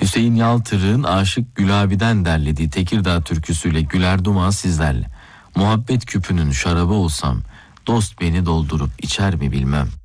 Hüseyin Yaltır'ın Aşık Gülabi'den derlediği Tekirdağ türküsüyle Güler Duman sizlerle. Muhabbet küpünün şarabı olsam, dost beni doldurup içer mi bilmem.